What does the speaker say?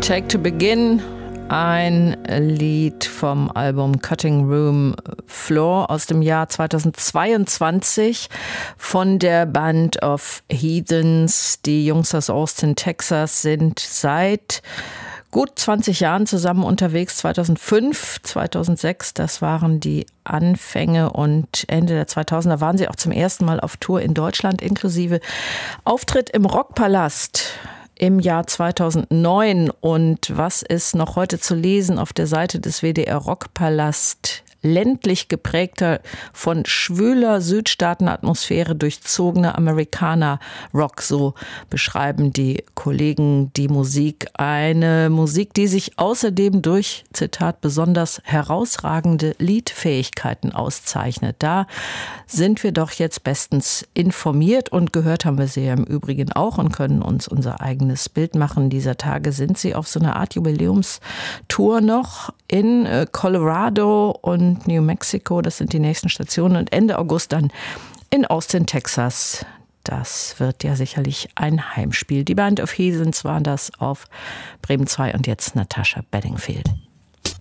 Take to Begin, ein Lied vom Album Cutting Room Floor aus dem Jahr 2022 von der Band of Heathens. Die Jungs aus Austin, Texas sind seit gut 20 Jahren zusammen unterwegs. 2005, 2006, das waren die Anfänge, und Ende der 2000er waren sie auch zum ersten Mal auf Tour in Deutschland, inklusive Auftritt im Rockpalast im Jahr 2009. Und was ist noch heute zu lesen auf der Seite des WDR Rockpalast? Ländlich geprägter, von schwüler Südstaatenatmosphäre durchzogener Amerikaner-Rock, so beschreiben die Kollegen die Musik. Eine Musik, die sich außerdem durch, Zitat, besonders herausragende Liedfähigkeiten auszeichnet. Da sind wir doch jetzt bestens informiert, und gehört haben wir sie ja im Übrigen auch und können uns unser eigenes Bild machen. Dieser Tage sind sie auf so einer Art Jubiläumstour noch in Colorado und New Mexico. Das sind die nächsten Stationen, und Ende August dann in Austin, Texas. Das wird ja sicherlich ein Heimspiel. Die Band of Heathens war das auf Bremen 2, und jetzt Natasha Bedingfield.